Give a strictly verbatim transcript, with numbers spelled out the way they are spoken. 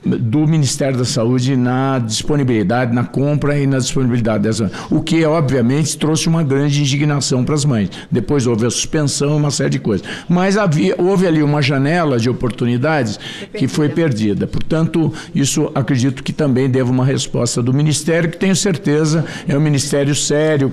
do Ministério da Saúde na disponibilidade, na compra e na disponibilidade dessa, o que obviamente trouxe uma grande indignação para as mães. Depois houve a suspensão e uma série de coisas. Mas havia, houve ali uma janela de oportunidades que foi perdida. Portanto, isso acredito que também deva uma resposta do Ministério, que tenho certeza é um Ministério sério,